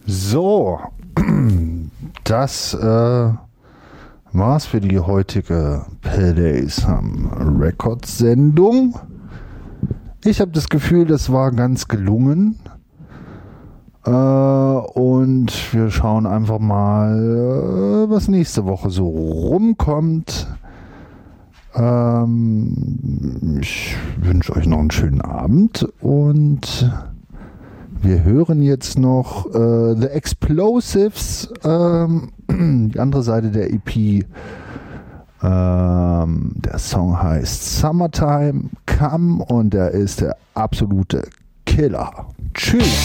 So, das war's für die heutige Paydays Records Sendung. Ich habe das Gefühl, das war ganz gelungen. Und wir schauen einfach mal, was nächste Woche so rumkommt. Ich wünsche euch noch einen schönen Abend und wir hören jetzt noch The Explosives, die andere Seite der EP. Der Song heißt Summertime Come und der ist der absolute Killer. Tschüss!